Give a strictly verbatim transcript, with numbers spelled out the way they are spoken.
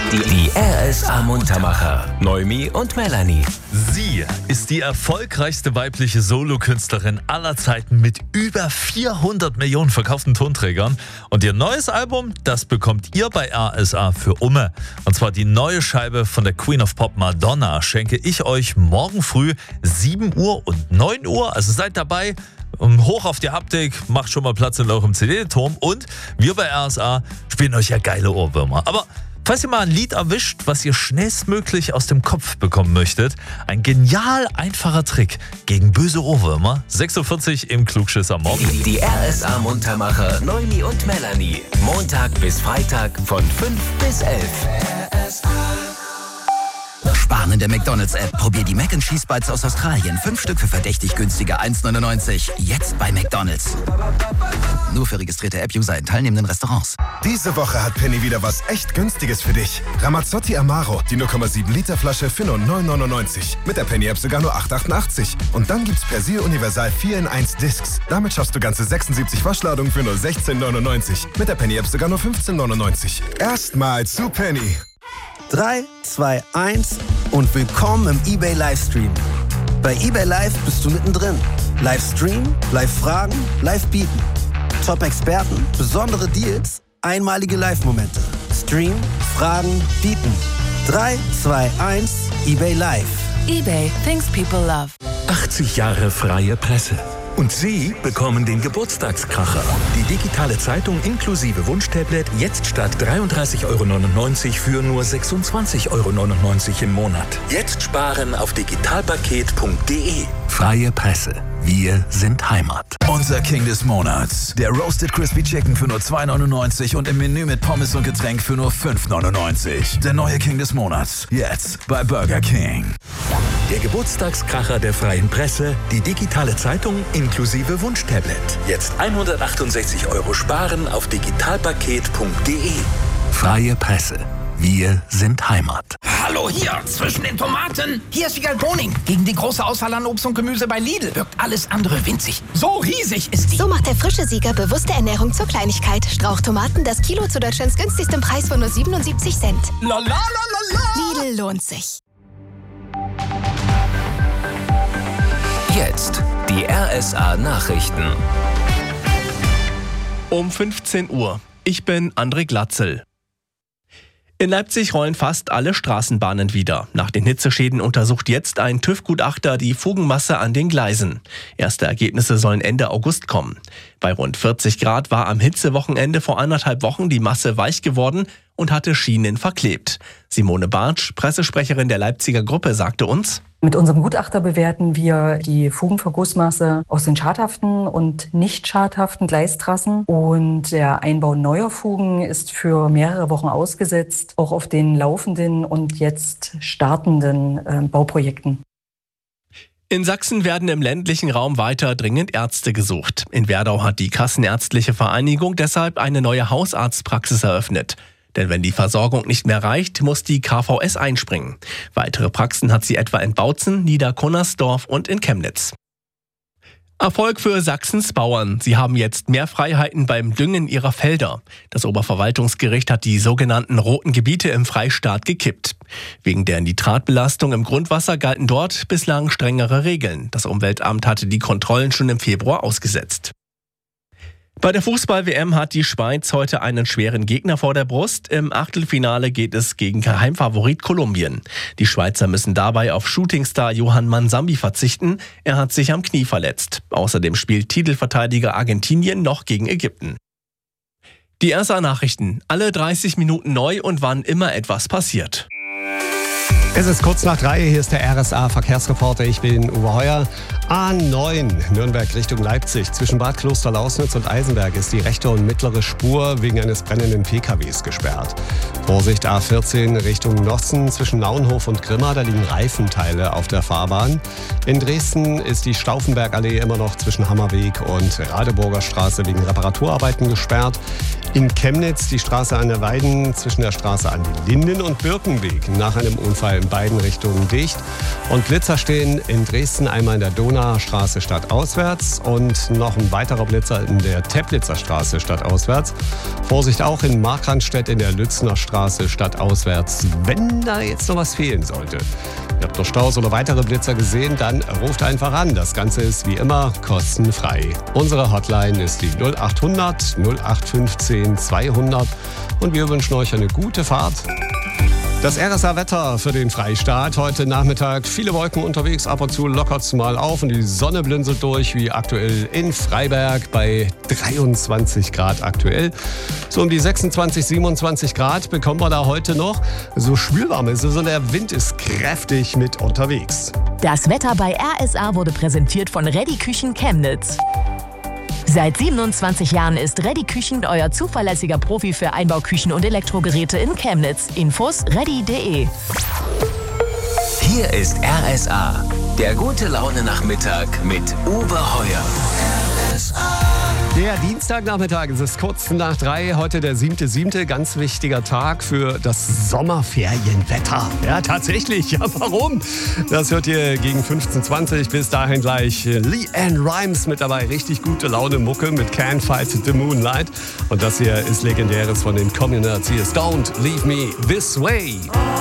Die, die R S A Muntermacher. Noemi und Melanie. Sie ist die erfolgreichste weibliche Solokünstlerin aller Zeiten mit über vierhundert Millionen verkauften Tonträgern. Und ihr neues Album, das bekommt ihr bei R S A für Umme. Und zwar die neue Scheibe von der Queen of Pop Madonna schenke ich euch morgen früh sieben Uhr und neun Uhr. Also seid dabei. Hoch auf die Haptik, macht schon mal Platz in eurem C D-Turm. Und wir bei R S A spielen euch ja geile Ohrwürmer. Aber falls ihr mal ein Lied erwischt, was ihr schnellstmöglich aus dem Kopf bekommen möchtet, ein genial einfacher Trick gegen böse Ohrwürmer. sechs Uhr vierzig im Klugschisser Morgen. Die, die R S A Muntermacher Noemi und Melanie. Montag bis Freitag von fünf bis elf. R S A. Sparen in der McDonalds-App. Probier die Mac and Cheese Bites aus Australien. Fünf Stück für verdächtig günstige eins neunundneunzig. Jetzt bei McDonalds. Nur für registrierte App-User in teilnehmenden Restaurants. Diese Woche hat Penny wieder was echt Günstiges für dich. Ramazzotti Amaro, die null Komma sieben Liter Flasche für nur neun neunundneunzig. Mit der Penny-App sogar nur acht achtundachtzig. Und dann gibt's Persil Universal vier in eins Discs. Damit schaffst du ganze sechsundsiebzig Waschladungen für nur sechzehn neunundneunzig. Mit der Penny-App sogar nur fünfzehn neunundneunzig. Erstmal zu Penny. drei, zwei, eins und willkommen im eBay Livestream. Bei eBay Live bist du mittendrin. Livestream, Live-Fragen, Live-Bieten. Top-Experten, besondere Deals, einmalige Live-Momente. Stream, Fragen, Bieten. drei, zwei, eins, eBay Live. eBay, things people love. achtzig Jahre freie Presse. Und Sie bekommen den Geburtstagskracher. Die digitale Zeitung inklusive Wunschtablet jetzt statt dreiunddreißig Euro neunundneunzig für nur sechsundzwanzig Euro neunundneunzig im Monat. Jetzt sparen auf digitalpaket punkt de. Freie Presse. Wir sind Heimat. Unser King des Monats. Der Roasted Crispy Chicken für nur zwei neunundneunzig und im Menü mit Pommes und Getränk für nur fünf neunundneunzig. Der neue King des Monats. Jetzt bei Burger King. Der Geburtstagskracher der freien Presse. Die digitale Zeitung inklusive Wunschtablet. Jetzt hundertachtundsechzig Euro sparen auf digitalpaket punkt de. Freie Presse. Wir sind Heimat. Hallo hier, zwischen den Tomaten. Hier ist Wiegald Boning. Gegen die große Auswahl an Obst und Gemüse bei Lidl wirkt alles andere winzig. So riesig ist die. So macht der frische Sieger bewusste Ernährung zur Kleinigkeit. Strauchtomaten, das Kilo zu Deutschlands günstigstem Preis von nur siebenundsiebzig Cent. La la la la la. Lidl lohnt sich. Jetzt die R S A Nachrichten. Um fünfzehn Uhr. Ich bin André Glatzel. In Leipzig rollen fast alle Straßenbahnen wieder. Nach den Hitzeschäden untersucht jetzt ein TÜV-Gutachter die Fugenmasse an den Gleisen. Erste Ergebnisse sollen Ende August kommen. Bei rund vierzig Grad war am Hitzewochenende vor anderthalb Wochen die Masse weich geworden und hatte Schienen verklebt. Simone Bartsch, Pressesprecherin der Leipziger Gruppe, sagte uns: Mit unserem Gutachter bewerten wir die Fugenvergussmasse aus den schadhaften und nicht schadhaften Gleistrassen. Und der Einbau neuer Fugen ist für mehrere Wochen ausgesetzt, auch auf den laufenden und jetzt startenden äh, Bauprojekten. In Sachsen werden im ländlichen Raum weiter dringend Ärzte gesucht. In Werdau hat die Kassenärztliche Vereinigung deshalb eine neue Hausarztpraxis eröffnet. Denn wenn die Versorgung nicht mehr reicht, muss die K V S einspringen. Weitere Praxen hat sie etwa in Bautzen, Niederkunnersdorf und in Chemnitz. Erfolg für Sachsens Bauern. Sie haben jetzt mehr Freiheiten beim Düngen ihrer Felder. Das Oberverwaltungsgericht hat die sogenannten roten Gebiete im Freistaat gekippt. Wegen der Nitratbelastung im Grundwasser galten dort bislang strengere Regeln. Das Umweltamt hatte die Kontrollen schon im Februar ausgesetzt. Bei der Fußball-W M hat die Schweiz heute einen schweren Gegner vor der Brust. Im Achtelfinale geht es gegen Geheimfavorit Kolumbien. Die Schweizer müssen dabei auf Shootingstar Johann Mansambi verzichten. Er hat sich am Knie verletzt. Außerdem spielt Titelverteidiger Argentinien noch gegen Ägypten. Die R S A-Nachrichten. Alle dreißig Minuten neu und wann immer etwas passiert. Es ist kurz nach drei, hier ist der R S A-Verkehrsreporter, ich bin Uwe Heuer. A neun, Nürnberg Richtung Leipzig. Zwischen Bad Klosterlausnitz und Eisenberg ist die rechte und mittlere Spur wegen eines brennenden P K Ws gesperrt. Vorsicht A vierzehn Richtung Nossen, zwischen Naunhof und Grimma, da liegen Reifenteile auf der Fahrbahn. In Dresden ist die Stauffenbergallee immer noch zwischen Hammerweg und Radeburger Straße wegen Reparaturarbeiten gesperrt. In Chemnitz die Straße an der Weiden zwischen der Straße an die Linden und Birkenweg nach einem Unfall in beiden Richtungen dicht. Und Blitzer stehen in Dresden einmal in der Donau Grafenacher Straße stadtauswärts und noch ein weiterer Blitzer in der Teplitzer Straße stadtauswärts. Vorsicht auch in Markranstädt in der Lützner Straße stadtauswärts, wenn da jetzt noch was fehlen sollte. Ihr habt noch Staus oder weitere Blitzer gesehen, dann ruft einfach an. Das Ganze ist wie immer kostenfrei. Unsere Hotline ist die null acht hundert null acht fünfzehn zweihundert und wir wünschen euch eine gute Fahrt. Das R S A-Wetter für den Freistaat. Heute Nachmittag viele Wolken unterwegs, ab und zu lockert es mal auf und die Sonne blinzelt durch, wie aktuell in Freiberg bei dreiundzwanzig Grad aktuell. So um die sechsundzwanzig, siebenundzwanzig Grad bekommen wir da heute noch. So schwülwarm ist es und der Wind ist kräftig mit unterwegs. Das Wetter bei R S A wurde präsentiert von Ready Küchen Chemnitz. Seit siebenundzwanzig Jahren ist Ready Küchen euer zuverlässiger Profi für Einbauküchen und Elektrogeräte in Chemnitz. Infos ready punkt de. Hier ist R S A, der gute Laune-Nachmittag mit Uwe Heuer. R S A. Der Dienstagnachmittag, es ist kurz nach drei, heute der siebte siebte Ganz wichtiger Tag für das Sommerferienwetter. Ja, tatsächlich. Ja, warum? Das hört ihr gegen fünfzehn Uhr zwanzig. Bis dahin gleich LeAnn Rimes mit dabei. Richtig gute Laune-Mucke mit Can't Fight the Moonlight. Und das hier ist legendäres von den Communards. Hier ist Don't Leave Me This Way.